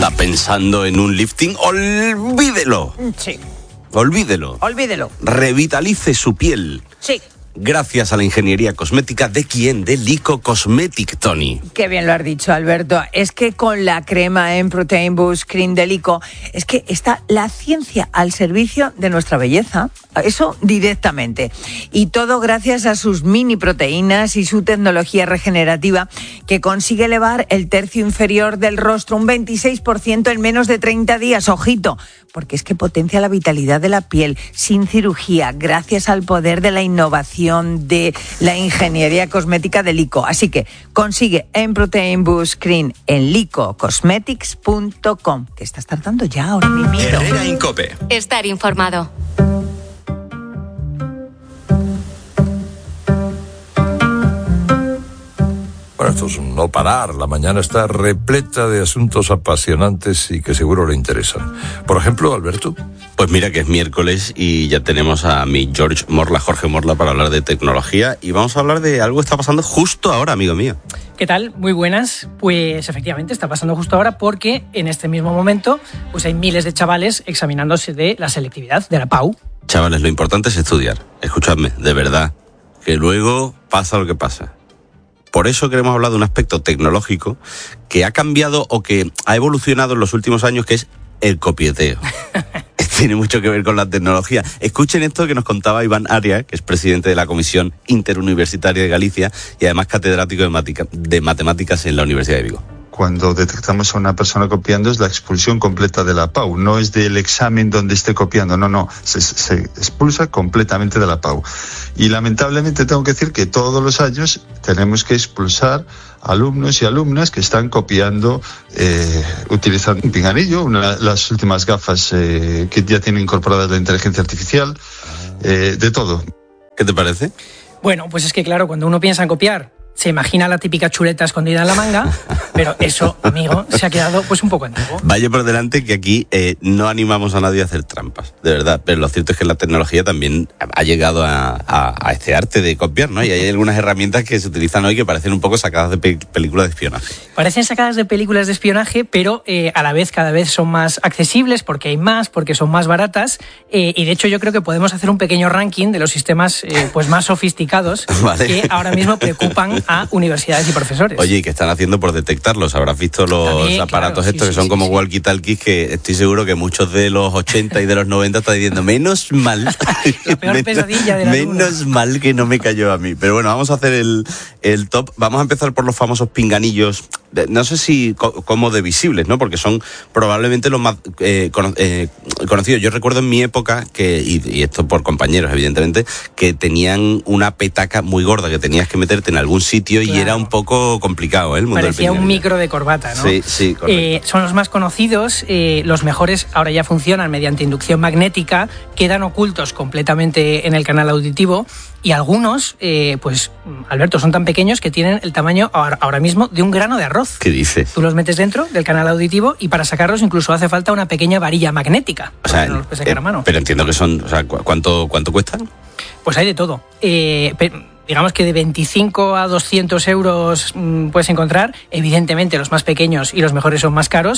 anda pensando en un lifting, olvídelo. Sí. Olvídelo. Revitalice su piel. Sí. Gracias a la ingeniería cosmética ¿de quién? De Lico Cosmetic, Tony. Qué bien lo has dicho, Alberto. Es que con la crema en Protein Boost Cream de Lico, es que está la ciencia al servicio de nuestra belleza. Eso directamente. Y todo gracias a sus mini proteínas y su tecnología regenerativa que consigue elevar el tercio inferior del rostro un 26% en menos de 30 días. Ojito, porque es que potencia la vitalidad de la piel sin cirugía gracias al poder de la innovación de la ingeniería cosmética de Lico. Así que consigue en Protein Boost Cream en licocosmetics.com, que estás tardando ya ahora mismo. Herrera en COPE. Estar informado. Bueno, esto es un no parar. La mañana está repleta de asuntos apasionantes y que seguro le interesan. Por ejemplo, Alberto. Pues mira que es miércoles y ya tenemos a mi Jorge Morla, para hablar de tecnología. Y vamos a hablar de algo que está pasando justo ahora, amigo mío. ¿Qué tal? Muy buenas. Pues efectivamente está pasando justo ahora porque en este mismo momento pues hay miles de chavales examinándose de la selectividad, de la PAU. Chavales, lo importante es estudiar. Escuchadme, de verdad, que luego pasa lo que pasa. Por eso queremos hablar de un aspecto tecnológico que ha cambiado o que ha evolucionado en los últimos años, que es el copieteo. Tiene mucho que ver con la tecnología. Escuchen esto que nos contaba Iván Arias, que es presidente de la Comisión Interuniversitaria de Galicia y además catedrático de matemáticas en la Universidad de Vigo. Cuando detectamos a una persona copiando es la expulsión completa de la PAU, no es del examen donde esté copiando, no, se expulsa completamente de la PAU. Y lamentablemente tengo que decir que todos los años tenemos que expulsar alumnos y alumnas que están copiando utilizando un pinganillo, las últimas gafas que ya tienen incorporadas la inteligencia artificial, de todo. ¿Qué te parece? Bueno, pues es que claro, cuando uno piensa en copiar, se imagina la típica chuleta escondida en la manga, pero eso, amigo, se ha quedado pues un poco antiguo. Vaya por delante que aquí no animamos a nadie a hacer trampas, de verdad, pero lo cierto es que la tecnología también ha llegado a este arte de copiar, ¿no? Y hay algunas herramientas que se utilizan hoy que parecen un poco sacadas de películas de espionaje. Parecen sacadas de películas de espionaje, pero a la vez cada vez son más accesibles porque hay más, porque son más baratas, y de hecho yo creo que podemos hacer un pequeño ranking de los sistemas pues más sofisticados, vale, que ahora mismo preocupan a universidades y profesores. Oye, ¿y qué están haciendo por detectarlos? Habrás visto los también, aparatos claro, estos que son como walkie-talkies, que estoy seguro que muchos de los 80 y de los 90 están diciendo, menos mal. La peor pesadilla de la menos mal que no me cayó a mí. Pero bueno, vamos a hacer el top. Vamos a empezar por los famosos pinganillos, no sé si como de visibles, ¿no? Porque son probablemente los más conocidos. Yo recuerdo en mi época, y esto por compañeros, evidentemente, que tenían una petaca muy gorda, que tenías que meterte en algún sitio, claro, y era un poco complicado, el mundo parecía del un micro de corbata, ¿no? Sí, correcto. Son los más conocidos, los mejores ahora ya funcionan mediante inducción magnética, quedan ocultos completamente en el canal auditivo y algunos, pues, Alberto, son tan pequeños que tienen el tamaño ahora mismo de un grano de arroz. ¿Qué dices? Tú los metes dentro del canal auditivo y para sacarlos incluso hace falta una pequeña varilla magnética. O sea, no los puedes sacar a mano. Pero entiendo que son, o sea, ¿cuánto cuestan? Pues hay de todo. Digamos que de 25 a 200 euros puedes encontrar. Evidentemente los más pequeños y los mejores son más caros,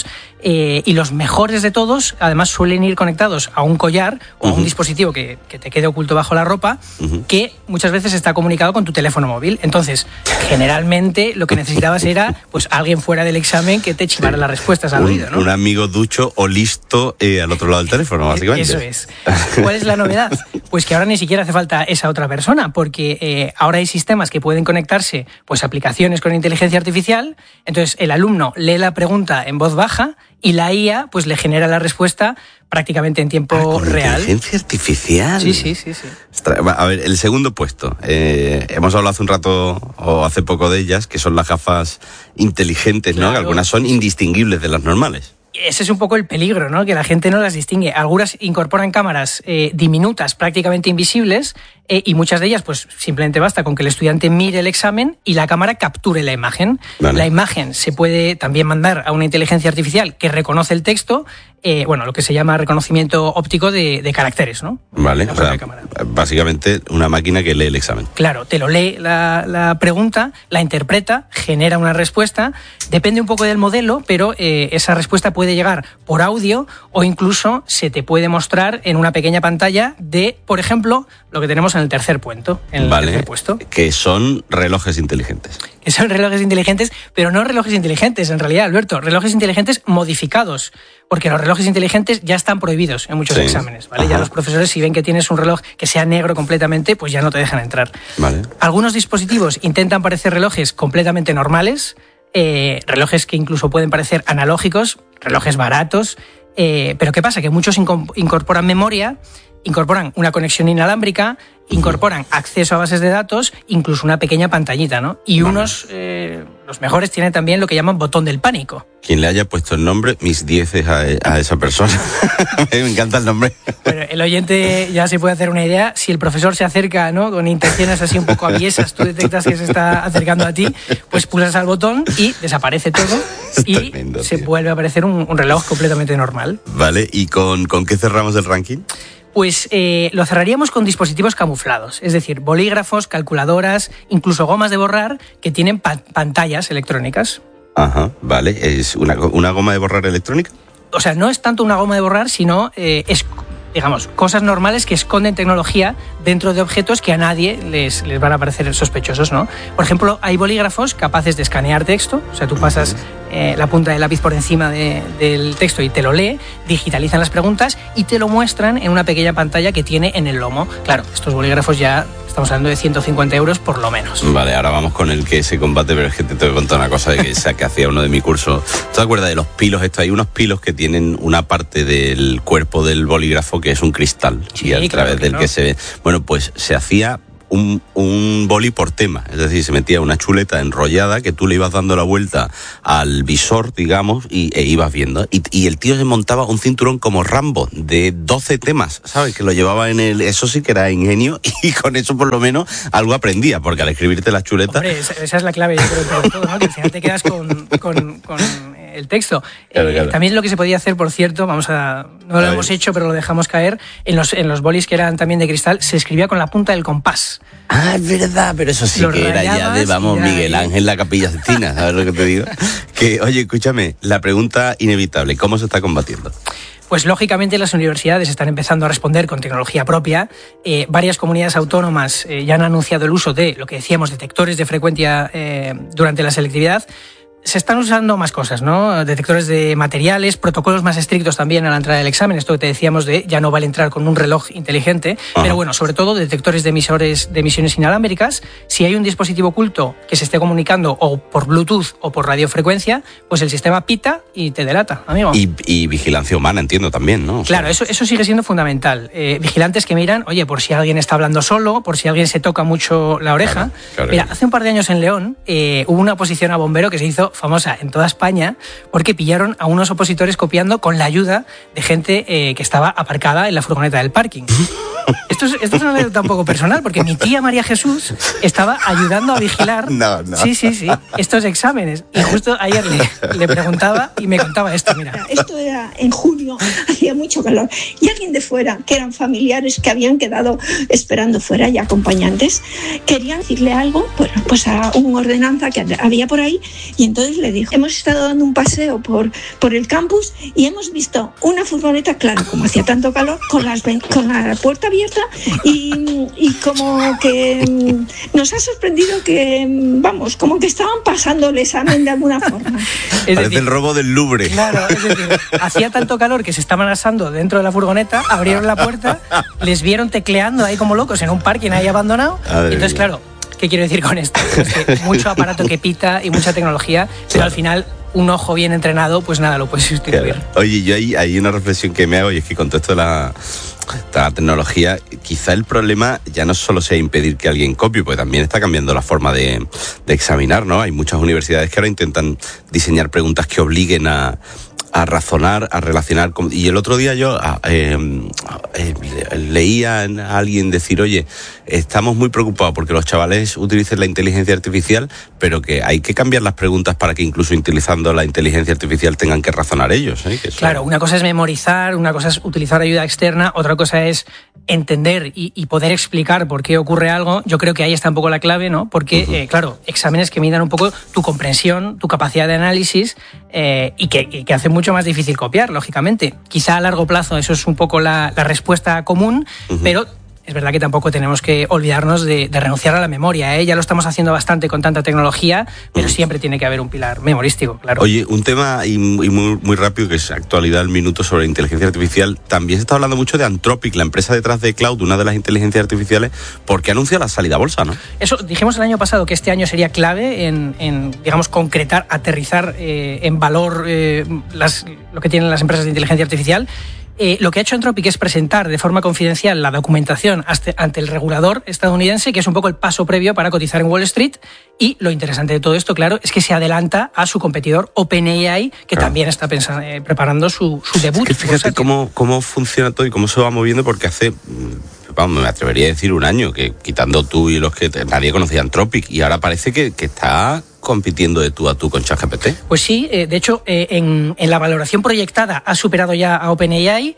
y los mejores de todos además suelen ir conectados a un collar o a un dispositivo que te quede oculto bajo la ropa, que muchas veces está comunicado con tu teléfono móvil. Entonces, generalmente lo que necesitabas era pues alguien fuera del examen que te chivara las respuestas al oído, ¿no? Un amigo ducho o listo al otro lado del teléfono, básicamente. Eso es. ¿Cuál es la novedad? Pues que ahora ni siquiera hace falta esa otra persona, porque ahora hay sistemas que pueden conectarse pues a aplicaciones con inteligencia artificial. Entonces el alumno lee la pregunta en voz baja y la IA pues le genera la respuesta prácticamente en tiempo real. ¿Inteligencia artificial? Sí. A ver, el segundo puesto. Hemos hablado hace un rato o hace poco de ellas, que son las gafas inteligentes, claro, ¿no? Que algunas son indistinguibles de las normales. Ese es un poco el peligro, ¿no? Que la gente no las distingue. Algunas incorporan cámaras diminutas, prácticamente invisibles, y muchas de ellas pues simplemente basta con que el estudiante mire el examen y la cámara capture la imagen. Vale. La imagen se puede también mandar a una inteligencia artificial que reconoce el texto, lo que se llama reconocimiento óptico de caracteres, ¿no? Vale, básicamente una máquina que lee el examen. Claro, te lo lee la pregunta, la interpreta, genera una respuesta, depende un poco del modelo, pero esa respuesta puede llegar por audio o incluso se te puede mostrar en una pequeña pantalla de, por ejemplo, lo que tenemos en el tercer puesto. Que son relojes inteligentes. Que son relojes inteligentes, pero no relojes inteligentes en realidad, Alberto, relojes inteligentes modificados, porque los relojes inteligentes ya están prohibidos en muchos exámenes, ¿vale? Ya los profesores, si ven que tienes un reloj que sea negro completamente, pues ya no te dejan entrar. Vale. Algunos dispositivos intentan parecer relojes completamente normales, relojes que incluso pueden parecer analógicos, relojes baratos, pero ¿qué pasa? Que muchos incorporan memoria, incorporan una conexión inalámbrica, incorporan acceso a bases de datos, incluso una pequeña pantallita, ¿no? Y unos, los mejores, tienen también lo que llaman botón del pánico. Quien le haya puesto el nombre, mis 10 a esa persona. Me encanta el nombre. Bueno, el oyente ya se puede hacer una idea. Si el profesor se acerca, ¿no?, con intenciones así un poco aviesas, tú detectas que se está acercando a ti, pues pulsas al botón y desaparece todo y tremendo, se vuelve a aparecer un reloj completamente normal. Vale, ¿y con qué cerramos el ranking? Pues lo cerraríamos con dispositivos camuflados, es decir, bolígrafos, calculadoras, incluso gomas de borrar que tienen pantallas electrónicas. Ajá, vale. ¿Es una goma de borrar electrónica? O sea, no es tanto una goma de borrar, sino es, digamos, cosas normales que esconden tecnología dentro de objetos que a nadie les van a parecer sospechosos, ¿no? Por ejemplo, hay bolígrafos capaces de escanear texto, o sea, tú pasas la punta del lápiz por encima del texto y te lo lee, digitalizan las preguntas y te lo muestran en una pequeña pantalla que tiene en el lomo. Claro, estos bolígrafos ya estamos hablando de 150 euros por lo menos. Vale, ahora vamos con el que se combate, pero es que te tengo que contar una cosa de que hacía uno de mi curso. ¿Tú te acuerdas de los pilos? Hay unos pilos que tienen una parte del cuerpo del bolígrafo que es un cristal, sí, y a través del que se ve. Bueno, pues se hacía un boli por tema, es decir, se metía una chuleta enrollada que tú le ibas dando la vuelta al visor, digamos, e ibas viendo. Y el tío se montaba un cinturón como Rambo de 12 temas, ¿sabes? Que lo llevaba eso sí que era ingenio, y con eso por lo menos algo aprendía, porque al escribirte la chuleta... Hombre, esa es la clave, yo creo, de todo, ¿no? Que al final te quedas con el texto. Claro. También lo que se podía hacer, por cierto, no lo hemos hecho, pero lo dejamos caer, en los bolis que eran también de cristal, se escribía con la punta del compás. Ah, es verdad, pero eso sí que era ya de, Miguel Ángel la Capilla Sistina, ¿sabes lo que te digo? Que, oye, escúchame, la pregunta inevitable, ¿cómo se está combatiendo? Pues lógicamente las universidades están empezando a responder con tecnología propia. Varias comunidades autónomas ya han anunciado el uso de, lo que decíamos, detectores de frecuencia durante la selectividad. Se están usando más cosas, ¿no? Detectores de materiales, protocolos más estrictos también a la entrada del examen. Esto que te decíamos de ya no vale entrar con un reloj inteligente, pero bueno, sobre todo detectores de emisiones inalámbricas. Si hay un dispositivo oculto que se esté comunicando o por Bluetooth o por radiofrecuencia, pues el sistema pita y te delata, amigo. Y vigilancia humana, entiendo también, ¿no? Claro, eso sigue siendo fundamental. Vigilantes que miran, oye, por si alguien está hablando solo, por si alguien se toca mucho la oreja. Claro. Mira, hace un par de años en León hubo una oposición a bombero que se hizo famosa en toda España porque pillaron a unos opositores copiando con la ayuda de gente que estaba aparcada en la furgoneta del parking. Esto es una anécdota un poco personal, porque mi tía María Jesús estaba ayudando a vigilar sí, estos exámenes. Y justo ayer le preguntaba y me contaba esto, mira. Esto era en junio, hacía mucho calor. Y alguien de fuera, que eran familiares que habían quedado esperando fuera y acompañantes, querían decirle algo, pues a un ordenanza que había por ahí, y entonces le dijo, hemos estado dando un paseo por el campus y hemos visto una furgoneta, claro, como hacía tanto calor, con la puerta abierta y como que nos ha sorprendido que, vamos, como que estaban pasando el examen de alguna forma. Parece el robo del Louvre. Claro, es decir, hacía tanto calor que se estaban asando dentro de la furgoneta, abrieron la puerta, les vieron tecleando ahí como locos en un parking ahí abandonado, y entonces, claro, ¿qué quiero decir con esto? Pues que mucho aparato que pita y mucha tecnología, pero al final un ojo bien entrenado, pues nada, lo puede sustituir. Claro. Oye, yo hay una reflexión que me hago, y es que con todo esto de la tecnología, quizá el problema ya no solo sea impedir que alguien copie, porque también está cambiando la forma de examinar, ¿no? Hay muchas universidades que ahora intentan diseñar preguntas que obliguen a a razonar, a relacionar. Y el otro día yo leía a alguien decir, oye, estamos muy preocupados porque los chavales utilicen la inteligencia artificial, pero que hay que cambiar las preguntas para que incluso utilizando la inteligencia artificial tengan que razonar ellos. Claro, una cosa es memorizar, una cosa es utilizar ayuda externa, otra cosa es entender y poder explicar por qué ocurre algo. Yo creo que ahí está un poco la clave, ¿no? Porque, claro, exámenes que midan un poco tu comprensión, tu capacidad de análisis y que hacen mucho más difícil copiar, lógicamente. Quizá a largo plazo eso es un poco la respuesta común, pero es verdad que tampoco tenemos que olvidarnos de renunciar a la memoria, ¿eh? Ya lo estamos haciendo bastante con tanta tecnología, pero siempre tiene que haber un pilar memorístico, claro. Oye, un tema y muy rápido que es actualidad al minuto sobre inteligencia artificial. También se está hablando mucho de Anthropic, la empresa detrás de Cloud, una de las inteligencias artificiales, porque anuncia la salida a bolsa, ¿no? Eso dijimos el año pasado que este año sería clave en digamos, concretar, aterrizar en valor lo que tienen las empresas de inteligencia artificial. Lo que ha hecho Anthropic es presentar de forma confidencial la documentación ante el regulador estadounidense, que es un poco el paso previo para cotizar en Wall Street. Y lo interesante de todo esto, claro, es que se adelanta a su competidor OpenAI, que también está preparando su debut. Es que fíjate cómo funciona todo y cómo se va moviendo, porque hace... Vamos, me atrevería a decir un año, que quitando tú y los que nadie conocía Anthropic, y ahora parece que está compitiendo de tú a tú con ChatGPT. Pues sí, de hecho, en la valoración proyectada ha superado ya a OpenAI.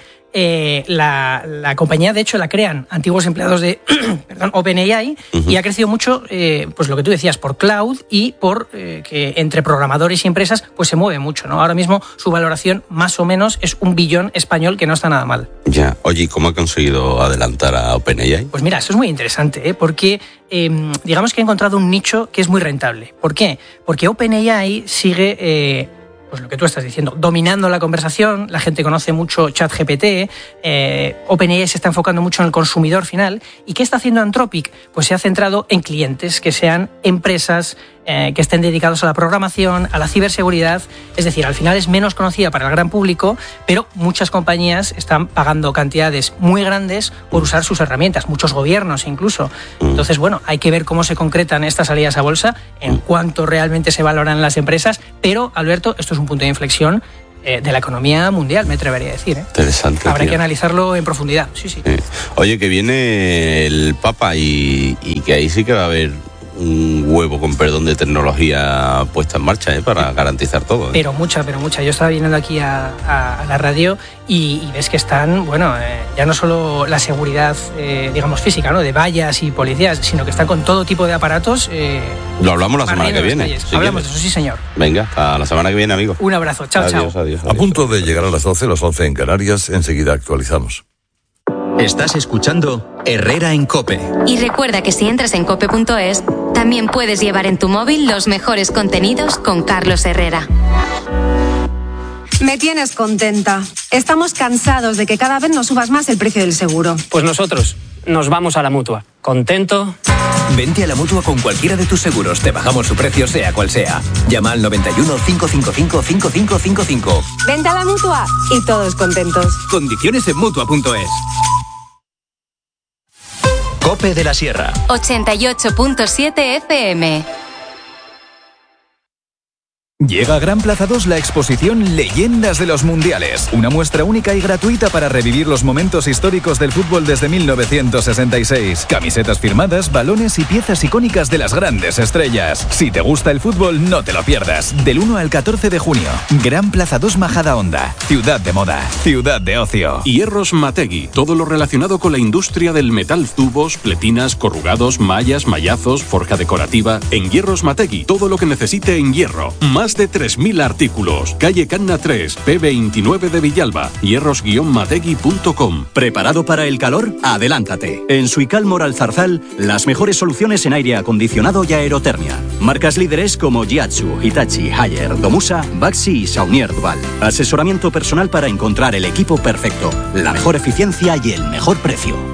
La compañía, de hecho, la crean antiguos empleados de OpenAI y ha crecido mucho, pues lo que tú decías, por cloud y por que entre programadores y empresas pues se mueve mucho, ¿no? Ahora mismo su valoración más o menos es 1 billón español, que no está nada mal. Ya, oye, ¿y cómo ha conseguido adelantar a OpenAI? Pues mira, eso es muy interesante, porque digamos que ha encontrado un nicho que es muy rentable. ¿Por qué? Porque OpenAI sigue... pues lo que tú estás diciendo, dominando la conversación. La gente conoce mucho ChatGPT, OpenAI se está enfocando mucho en el consumidor final. ¿Y qué está haciendo Anthropic? Pues se ha centrado en clientes que sean empresas que estén dedicados a la programación, a la ciberseguridad. Es decir, al final es menos conocida para el gran público, pero muchas compañías están pagando cantidades muy grandes por usar sus herramientas, muchos gobiernos incluso. Entonces, bueno, hay que ver cómo se concretan estas salidas a bolsa, en cuánto realmente se valoran las empresas, pero, Alberto, esto es un punto de inflexión de la economía mundial, me atrevería a decir, ¿eh? Interesante. Habrá que analizarlo en profundidad, sí. Oye, que viene el Papa y que ahí sí que va a haber un huevo, con perdón, de tecnología puesta en marcha, para garantizar todo, ¿eh? Pero mucha. Yo estaba viniendo aquí a la radio y ves que están, ya no solo la seguridad, digamos, física, ¿no?, de vallas y policías, sino que están con todo tipo de aparatos. Lo hablamos la semana que viene. Hablamos de eso, sí, señor. Venga, hasta la semana que viene, amigo. Un abrazo, chao. Adiós. A punto de llegar a las 12, las 11 en Canarias, enseguida actualizamos. Estás escuchando Herrera en COPE. Y recuerda que si entras en cope.es, también puedes llevar en tu móvil los mejores contenidos con Carlos Herrera. Me tienes contenta. Estamos cansados de que cada vez nos subas más el precio del seguro. Pues nosotros nos vamos a la Mutua. ¿Contento? Vente a la Mutua con cualquiera de tus seguros. Te bajamos su precio, sea cual sea. Llama al 91 555 5555. Vente a la Mutua y todos contentos. Condiciones en Mutua.es. COPE de la Sierra. 88.7 FM. Llega a Gran Plaza 2 la exposición Leyendas de los Mundiales, una muestra única y gratuita para revivir los momentos históricos del fútbol desde 1966. Camisetas firmadas, balones y piezas icónicas de las grandes estrellas. Si te gusta el fútbol, no te lo pierdas. Del 1 al 14 de junio, Gran Plaza 2 Majadahonda. Ciudad de moda, ciudad de ocio. Hierros Mategui, todo lo relacionado con la industria del metal, tubos, pletinas, corrugados, mallas, mallazos, forja decorativa. En Hierros Mategui, todo lo que necesite en hierro. Más de 3.000 artículos. Calle Canna 3, P29 de Villalba. hierros-mategui.com. ¿Preparado para el calor? Adelántate. En Suical Moral Zarzal, las mejores soluciones en aire acondicionado y aerotermia. Marcas líderes como Jiatsu, Hitachi, Haier, Domusa, Baxi y Saunier Duval. Asesoramiento personal para encontrar el equipo perfecto, la mejor eficiencia y el mejor precio.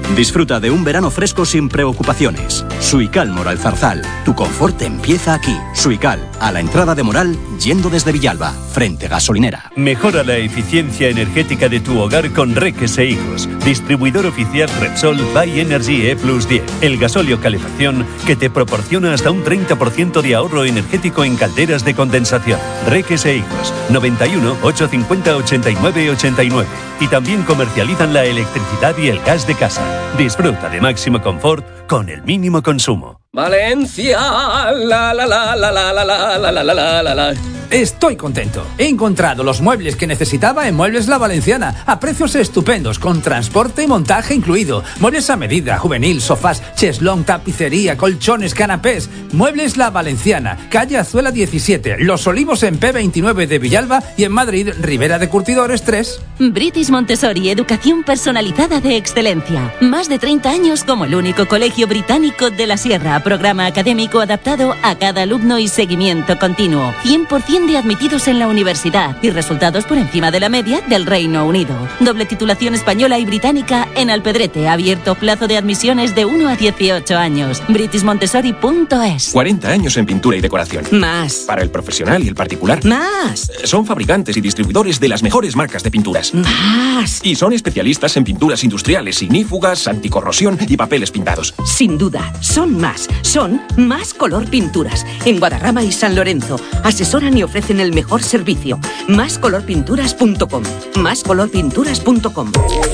Disfruta de un verano fresco sin preocupaciones. Suical Moral Zarzal. Tu confort empieza aquí. Suical, a la entrada de Moral, yendo desde Villalba, frente gasolinera. Mejora la eficiencia energética de tu hogar con Reques e Hijos. Distribuidor oficial Repsol by Energy E+10. El gasóleo calefacción que te proporciona hasta un 30% de ahorro energético en calderas de condensación. Reques e Hijos. 91 850 89 89. Y también comercializan la electricidad y el gas de casa. Disfruta de máximo confort con el mínimo consumo. Valencia, la la la la la la la la la la la la. Estoy contento. He encontrado los muebles que necesitaba en Muebles La Valenciana a precios estupendos, con transporte y montaje incluido. Muebles a medida, juvenil, sofás, cheslón, tapicería, colchones, canapés. Muebles La Valenciana, calle Azuela 17, Los Olivos en P29 de Villalba y en Madrid, Ribera de Curtidores 3. British Montessori, educación personalizada de excelencia. Más de 30 años como el único colegio británico de la Sierra. Programa académico adaptado a cada alumno y seguimiento continuo. 100% de admitidos en la universidad y resultados por encima de la media del Reino Unido. Doble titulación española y británica en Alpedrete. Abierto plazo de admisiones de 1 a 18 años. BritishMontessori.es. 40 años en pintura y decoración. Más. Para el profesional y el particular. Más. Son fabricantes y distribuidores de las mejores marcas de pinturas. Más. Y son especialistas en pinturas industriales, ignífugas, anticorrosión y papeles pintados. Sin duda, son más. Son Más Color Pinturas. En Guadarrama y San Lorenzo. Asesoran y ofrecen el mejor servicio. Máscolorpinturas.com. Máscolorpinturas.com.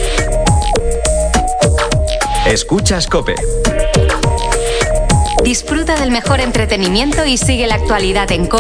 Escuchas COPE. Disfruta del mejor entretenimiento y sigue la actualidad en COPE.